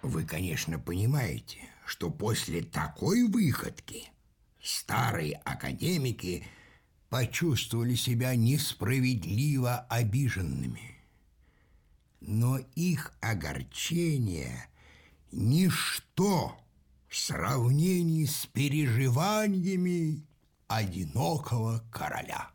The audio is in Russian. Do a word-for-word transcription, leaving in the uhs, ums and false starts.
Вы, конечно, понимаете, что после такой выходки старые академики почувствовали себя несправедливо обиженными. Но их огорчение – ничто в сравнении с переживаниями одинокого короля.